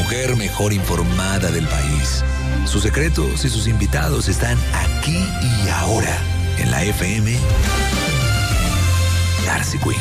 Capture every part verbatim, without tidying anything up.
mujer mejor informada del país. Sus secretos y sus invitados están aquí y ahora en la F M Darcy Quinn.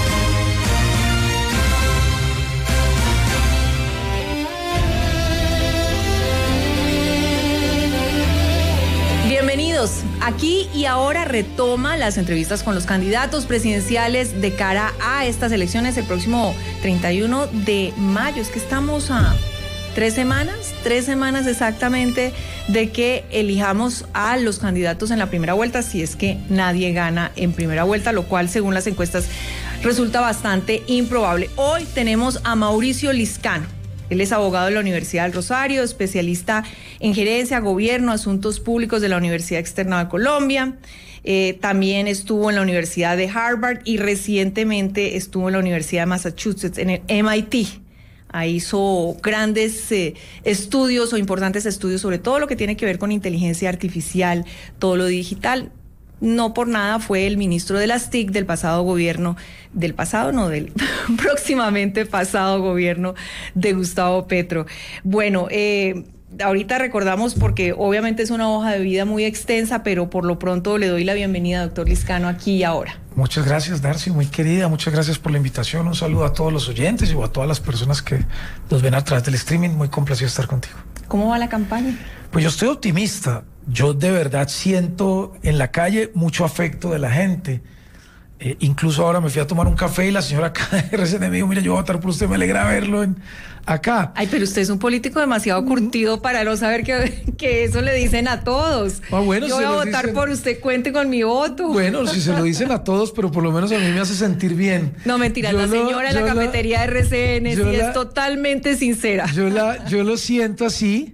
Bienvenidos. Aquí y ahora retoma las entrevistas con los candidatos presidenciales de cara a estas elecciones el próximo treinta y uno de mayo. Es que estamos a tres semanas, tres semanas exactamente de que elijamos a los candidatos en la primera vuelta, si es que nadie gana en primera vuelta, lo cual según las encuestas resulta bastante improbable. Hoy tenemos a Mauricio Liscano. Él es abogado de la Universidad del Rosario, especialista en gerencia, gobierno, asuntos públicos de la Universidad Externa de Colombia. Eh, también estuvo en la Universidad de Harvard y recientemente estuvo en la Universidad de Massachusetts, en el M I T. Ahí hizo grandes eh, estudios o importantes estudios sobre todo lo que tiene que ver con inteligencia artificial, todo lo digital. No por nada fue el ministro de las T I C del pasado gobierno, del pasado no, del próximamente pasado gobierno de Gustavo Petro. Bueno, eh, ahorita recordamos porque obviamente es una hoja de vida muy extensa, pero por lo pronto le doy la bienvenida, doctor Liscano, aquí y ahora. Muchas gracias, Darcy, muy querida, muchas gracias por la invitación, un saludo a todos los oyentes y a todas las personas que nos ven a través del streaming, muy complacido estar contigo. ¿Cómo va la campaña? Pues yo estoy optimista. Yo de verdad siento en la calle mucho afecto de la gente. Eh, incluso ahora me fui a tomar un café y la señora acá de R C N me dijo, mira, yo voy a votar por usted, me alegra verlo en, acá. Ay, pero usted es un político demasiado curtido para no saber que, que eso le dicen a todos. Ah, bueno, yo voy a votar dicen... por usted, cuente con mi voto. Bueno, si se lo dicen a todos, pero por lo menos a mí me hace sentir bien. No, mentira, yo la lo, señora en la cafetería la, de R C N sí la, es totalmente sincera. Yo, la, yo lo siento así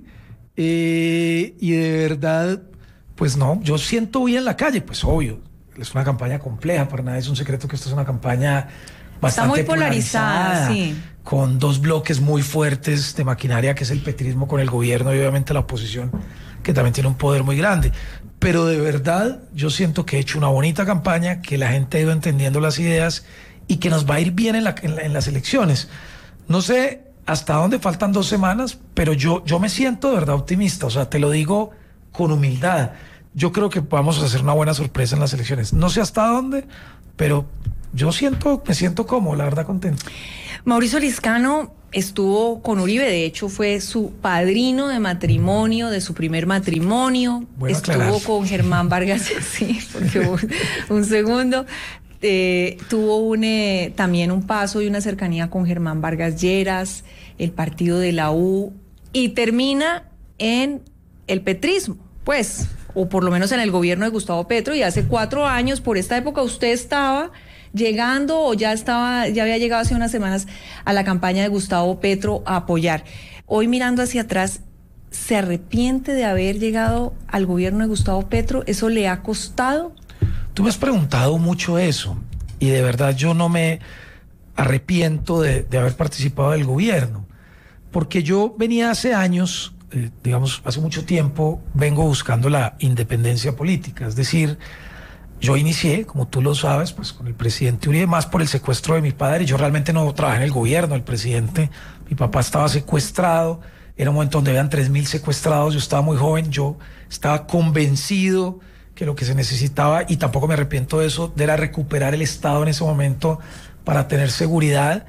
eh, y de verdad... Pues no, yo siento bien en la calle, pues obvio, es una campaña compleja, para nada es un secreto que esto es una campaña bastante Está muy polarizada, polarizada sí. Con dos bloques muy fuertes de maquinaria, que es el petrismo con el gobierno y obviamente la oposición, que también tiene un poder muy grande. Pero de verdad, yo siento que he hecho una bonita campaña, que la gente ha ido entendiendo las ideas y que nos va a ir bien en, la, en, la, en las elecciones. No sé hasta dónde, faltan dos semanas, pero yo, yo me siento de verdad optimista, o sea, te lo digo con humildad. Yo creo que vamos a hacer una buena sorpresa en las elecciones. No sé hasta dónde, pero yo siento, me siento cómodo, la verdad, contento. Mauricio Liscano estuvo con Uribe, de hecho fue su padrino de matrimonio, de su primer matrimonio. Bueno, estuvo aclarar. Con Germán Vargas, sí, porque un, un segundo. Eh, tuvo un, eh, también un paso y una cercanía con Germán Vargas Lleras, el partido de la U, y termina en el petrismo, pues, o por lo menos en el gobierno de Gustavo Petro, y hace cuatro años, por esta época, usted estaba llegando o ya estaba, ya había llegado hace unas semanas a la campaña de Gustavo Petro a apoyar. Hoy mirando hacia atrás, ¿se arrepiente de haber llegado al gobierno de Gustavo Petro? ¿Eso le ha costado? Tú me has preguntado mucho eso, y de verdad yo no me arrepiento de, de haber participado del gobierno, porque yo venía hace años... Eh, digamos, hace mucho tiempo vengo buscando la independencia política, es decir, yo inicié, como tú lo sabes, pues con el presidente Uribe, más por el secuestro de mi padre. Yo realmente no trabajé en el gobierno, el presidente, mi papá estaba secuestrado, era un momento donde habían tres mil secuestrados, yo estaba muy joven, yo estaba convencido que lo que se necesitaba, y tampoco me arrepiento de eso, era recuperar el Estado en ese momento para tener seguridad.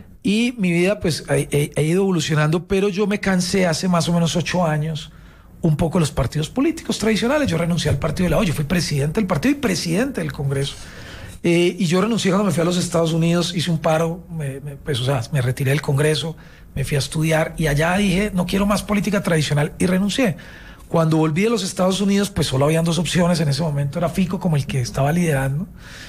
Y mi vida pues ha, ha, ha ido evolucionando, pero yo me cansé hace más o menos ocho años un poco de los partidos políticos tradicionales. Yo renuncié al partido de la U, yo fui presidente del partido y presidente del Congreso. Eh, y yo renuncié cuando me fui a los Estados Unidos, hice un paro, me, me, pues, o sea, me retiré del Congreso, me fui a estudiar y allá dije, no quiero más política tradicional, y renuncié. Cuando volví de los Estados Unidos, pues solo habían dos opciones en ese momento, era Fico como el que estaba liderando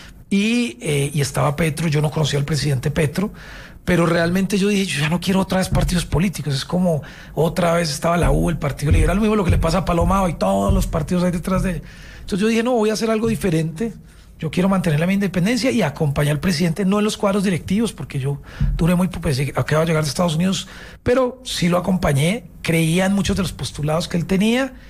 y, eh, y estaba Petro. Yo no conocía al presidente Petro, pero realmente yo dije, yo ya no quiero otra vez partidos políticos, es como otra vez estaba la U, el Partido Liberal, lo mismo lo que le pasa a Palomado y todos los partidos ahí detrás de ella. Entonces yo dije, no, voy a hacer algo diferente, yo quiero mantener la mi independencia y acompañar al presidente, no en los cuadros directivos, porque yo duré muy poco, pues, acabo de llegar de Estados Unidos, pero sí lo acompañé, creía en muchos de los postulados que él tenía,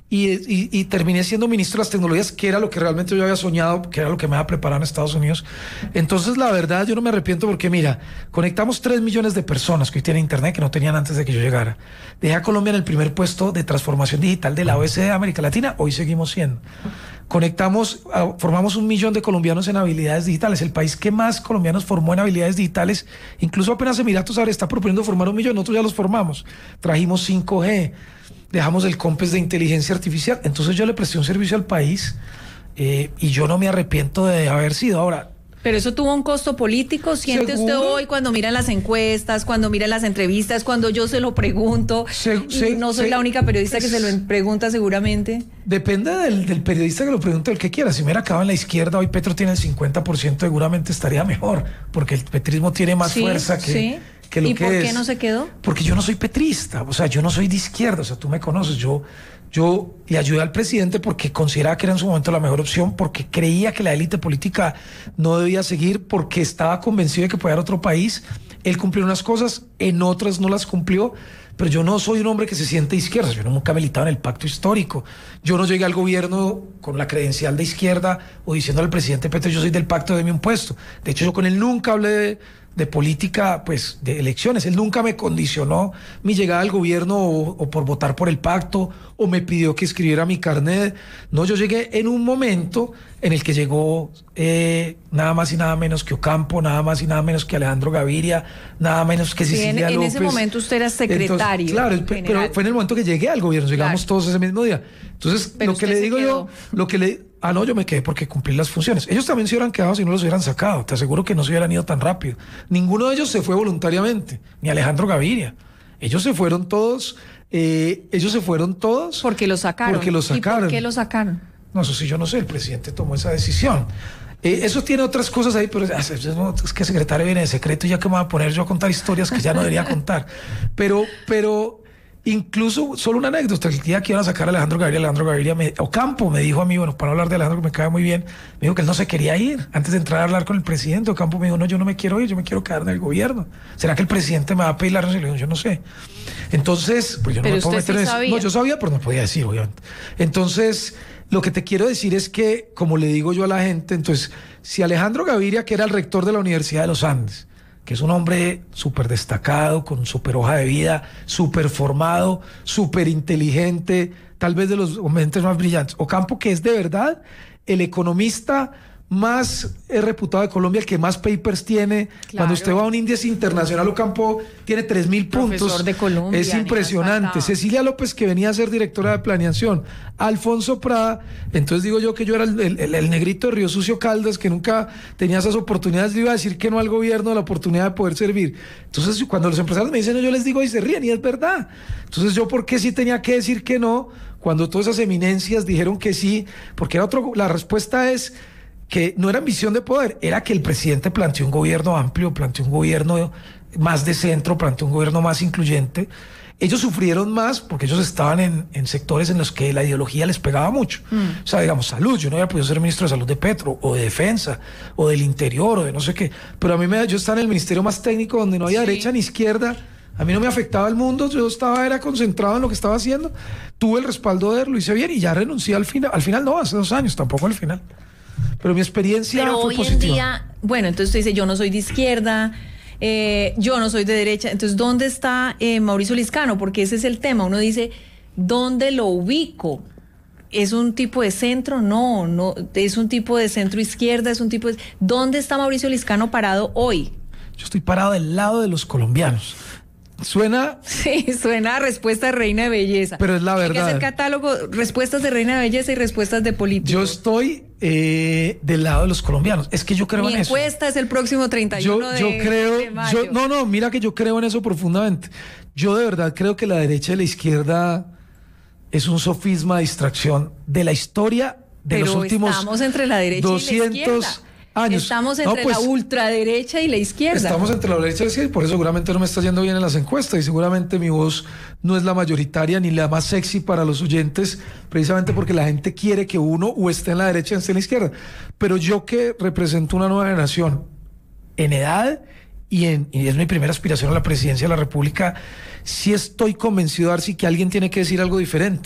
y, y, y terminé siendo ministro de las tecnologías, que era lo que realmente yo había soñado, que era lo que me había preparado en Estados Unidos. Entonces, la verdad, yo no me arrepiento porque, mira, conectamos tres millones de personas que hoy tienen internet que no tenían antes de que yo llegara. Dejé a Colombia en el primer puesto de transformación digital de la O E C D de América Latina, hoy seguimos siendo. Conectamos, formamos un millón de colombianos en habilidades digitales, el país que más colombianos formó en habilidades digitales, incluso apenas Emiratos ahora está proponiendo formar un millón, nosotros ya los formamos, trajimos cinco G, dejamos el COMPES de inteligencia artificial, entonces yo le presté un servicio al país eh, y yo no me arrepiento de haber sido. Ahora, pero eso tuvo un costo político. ¿Siente ¿Seguro? usted hoy cuando mira las encuestas, cuando mira las entrevistas, cuando yo se lo pregunto, se, y se, no soy se, la única periodista que se lo pregunta seguramente? Depende del, del periodista que lo pregunte, el que quiera. Si me hubiera acabado en la izquierda, hoy Petro tiene el cincuenta por ciento, seguramente estaría mejor, porque el petrismo tiene más sí, fuerza que... Sí. Que lo ¿Y que por es. qué no se quedó? Porque yo no soy petrista, o sea, yo no soy de izquierda, o sea, tú me conoces, yo, yo le ayudé al presidente porque consideraba que era en su momento la mejor opción, porque creía que la élite política no debía seguir, porque estaba convencido de que podía haber otro país. Él cumplió unas cosas, en otras no las cumplió, pero yo no soy un hombre que se siente izquierda, yo nunca he militado en el pacto histórico, yo no llegué al gobierno con la credencial de izquierda o diciendo al presidente Petro, yo soy del pacto, deme un puesto. De hecho, yo con él nunca hablé de... de política, pues, de elecciones. Él nunca me condicionó mi llegada al gobierno o, o por votar por el pacto, o me pidió que escribiera mi carnet. No, yo llegué en un momento en el que llegó eh, nada más y nada menos que Ocampo, nada más y nada menos que Alejandro Gaviria, nada menos que Cecilia sí, en, López. En ese momento usted era secretario. Entonces, claro, general. Pero fue en el momento que llegué al gobierno, llegamos claro. todos ese mismo día. Entonces, pero lo que le digo quedó. yo, lo que le... Ah, no, yo me quedé porque cumplí las funciones. Ellos también se hubieran quedado si no los hubieran sacado. Te aseguro que no se hubieran ido tan rápido. Ninguno de ellos se fue voluntariamente, ni Alejandro Gaviria. Ellos se fueron todos, eh, ellos se fueron todos... Porque los sacaron. Porque los sacaron. ¿Y por qué los sacaron? No, eso sí, yo no sé, el presidente tomó esa decisión. Eh, eso tiene otras cosas ahí, pero es, es que el secretario viene de secreto y ya que me voy a poner yo a contar historias que ya no debería contar. Pero, pero... Incluso, solo una anécdota, el día que iban a sacar a Alejandro Gaviria, Alejandro Gaviria, me, Ocampo me dijo a mí, bueno, para hablar de Alejandro, que me cae muy bien, me dijo que él no se quería ir. Antes de entrar a hablar con el presidente, Ocampo me dijo, no, yo no me quiero ir, yo me quiero quedar en el gobierno. ¿Será que el presidente me va a pedir la renuncia? Yo no sé. Entonces, pues yo no me puedo meter en eso. No, yo sabía, pero no podía decir, obviamente. Entonces, lo que te quiero decir es que, como le digo yo a la gente, entonces, si Alejandro Gaviria, que era el rector de la Universidad de los Andes, que es un hombre súper destacado, con súper hoja de vida, súper formado, súper inteligente, tal vez de los mentes más brillantes. Ocampo, que es de verdad el economista más eh, reputado de Colombia, el que más papers tiene. Claro. Cuando usted va a un índice internacional, Ocampo tiene tres mil puntos. De Colombia, es impresionante. Cecilia López, que venía a ser directora de planeación. Alfonso Prada. Entonces digo yo que yo era el, el, el negrito de Río Sucio Caldas, que nunca tenía esas oportunidades. Le iba a decir que no al gobierno, la oportunidad de poder servir. Entonces, cuando los empresarios me dicen no, yo les digo y se ríen, y es verdad. Entonces, yo, ¿por qué sí tenía que decir que no? Cuando todas esas eminencias dijeron que sí, porque era otro. La respuesta es que no era ambición de poder, era que el presidente planteó un gobierno amplio, planteó un gobierno más de centro, planteó un gobierno más incluyente. Ellos sufrieron más porque ellos estaban en, en sectores en los que la ideología les pegaba mucho. Mm. O sea, digamos, salud. Yo no había podido ser ministro de salud de Petro, o de defensa, o del interior, o de no sé qué. Pero a mí me, yo estaba en el ministerio más técnico donde no había sí. derecha ni izquierda. A mí no me afectaba el mundo, yo estaba era concentrado en lo que estaba haciendo. Tuve el respaldo de él, lo hice bien y ya renuncié al final. Al final no, hace dos años, tampoco al final. Pero mi experiencia Pero fue hoy positiva. En día, bueno, entonces usted dice, yo no soy de izquierda, eh, yo no soy de derecha. Entonces, ¿dónde está eh, Mauricio Liscano? Porque ese es el tema. Uno dice, ¿dónde lo ubico? ¿Es un tipo de centro? No, no. ¿Es un tipo de centro izquierda? ¿Es un tipo de... ¿Dónde está Mauricio Liscano parado hoy? Yo estoy parado del lado de los colombianos. Suena... Sí, suena a respuesta de reina de belleza. Pero es la verdad. Hay que hacer catálogo, respuestas de reina de belleza y respuestas de políticos. Yo estoy eh, del lado de los colombianos. Es que yo creo Mi en eso. Mi encuesta es el próximo treinta y uno yo, de, yo creo, de mayo. Yo, no, no, mira que yo creo en eso profundamente. Yo de verdad creo que la derecha y la izquierda es un sofisma de distracción de la historia de Pero los últimos estamos entre la derecha doscientos y la izquierda. Años. Estamos entre no, pues, la ultraderecha y la izquierda. Estamos entre la derecha y la izquierda y por eso seguramente no me está yendo bien en las encuestas y seguramente mi voz no es la mayoritaria ni la más sexy para los oyentes, precisamente porque la gente quiere que uno o esté en la derecha o esté en la izquierda. Pero yo, que represento una nueva generación en edad y, en, y es mi primera aspiración a la presidencia de la República, sí estoy convencido, Arci, que alguien tiene que decir algo diferente.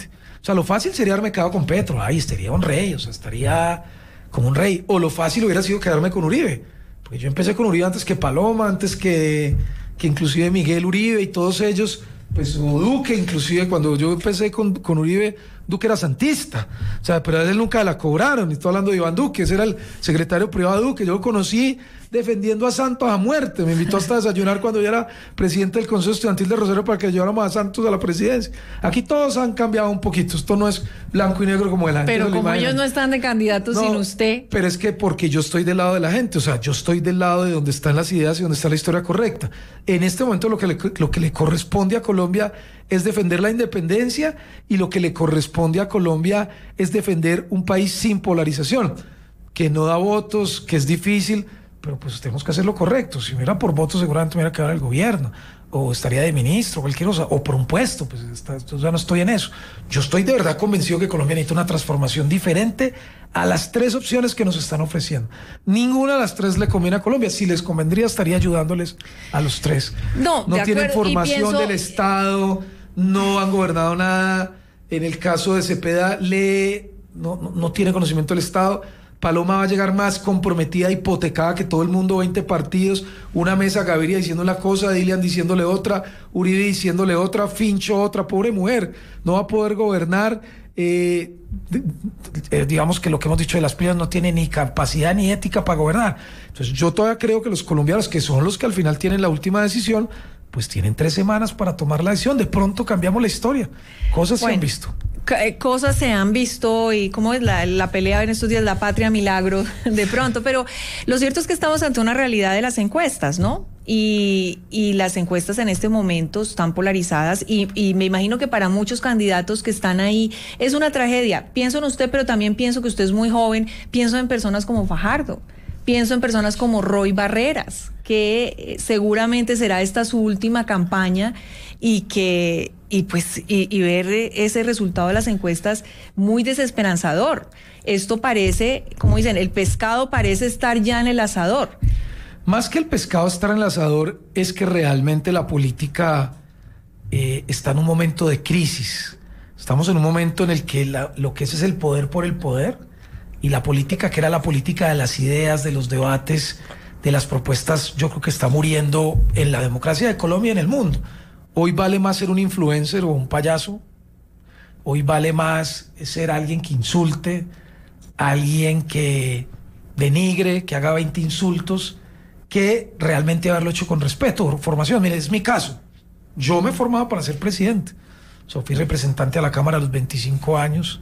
O sea, lo fácil sería haberme quedado con Petro, ahí estaría un rey, o sea, estaría como un rey. O lo fácil hubiera sido quedarme con Uribe, porque yo empecé con Uribe antes que Paloma, antes que, que inclusive Miguel Uribe y todos ellos, pues, o Duque, inclusive cuando yo empecé con, con Uribe, Duque era santista, o sea, pero a él nunca la cobraron, y estoy hablando de Iván Duque, ese era el secretario privado de Duque, yo lo conocí defendiendo a Santos a muerte, me invitó hasta a desayunar cuando yo era presidente del Consejo Estudiantil de Rosario para que lleváramos a Santos a la presidencia. Aquí todos han cambiado un poquito, esto no es blanco y negro como el antes. Pero como ellos no están de candidatos no, sin usted. Pero es que porque yo estoy del lado de la gente, o sea, yo estoy del lado de donde están las ideas y donde está la historia correcta. En este momento lo que le, lo que le corresponde a Colombia es defender la independencia, y lo que le corresponde a Colombia es defender un país sin polarización, que no da votos, que es difícil, pero pues tenemos que hacer lo correcto. Si hubiera por votos, seguramente me hubiera quedado en el gobierno, o estaría de ministro, cualquier cosa, o por un puesto, pues está, ya no estoy en eso. Yo estoy de verdad convencido que Colombia necesita una transformación diferente a las tres opciones que nos están ofreciendo. Ninguna de las tres le conviene a Colombia. Si les convendría, estaría ayudándoles a los tres. No, no tienen acuerdo, formación pienso... del Estado, no han gobernado nada. En el caso de Cepeda, lee, no, no, no tiene conocimiento del Estado. Paloma va a llegar más comprometida, hipotecada que todo el mundo, veinte partidos, una mesa, Gaviria diciendo una cosa, Dilian diciéndole otra, Uribe diciéndole otra, Fincho otra, pobre mujer, no va a poder gobernar. Eh, eh, digamos que lo que hemos dicho de las playas, no tiene ni capacidad ni ética para gobernar. Entonces yo todavía creo que los colombianos, que son los que al final tienen la última decisión, pues tienen tres semanas para tomar la decisión. De pronto cambiamos la historia, cosas bueno, se han visto. Cosas se han visto, y cómo es la, la pelea en estos días, la patria milagro, de pronto, pero lo cierto es que estamos ante una realidad de las encuestas, ¿no? Y, y las encuestas en este momento están polarizadas, y, y me imagino que para muchos candidatos que están ahí es una tragedia. Pienso en usted, pero también pienso que usted es muy joven, pienso en personas como Fajardo, pienso en personas como Roy Barreras, que seguramente será esta su última campaña, y que y pues y, y ver ese resultado de las encuestas muy desesperanzador. Esto parece, como dicen, el pescado parece estar ya en el asador. Más que el pescado estar en el asador, es que realmente la política eh, está en un momento de crisis. Estamos en un momento en el que la, lo que es es el poder por el poder, y la política, que era la política de las ideas, de los debates, de las propuestas, yo creo que está muriendo en la democracia de Colombia y en el mundo. Hoy vale más ser un influencer o un payaso. Hoy vale más ser alguien que insulte, alguien que denigre, que haga veinte insultos, que realmente haberlo hecho con respeto, formación. Mire, es mi caso. Yo me he formado para ser presidente. O sea, fui representante a la Cámara a los veinticinco años.